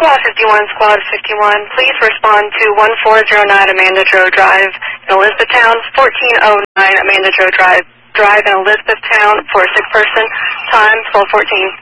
Squad 51, Squad 51, please respond to 1409 Amanda Joe Drive in Elizabethtown, 1409 Amanda Joe Drive in Elizabethtown for a sick person, time 12:14.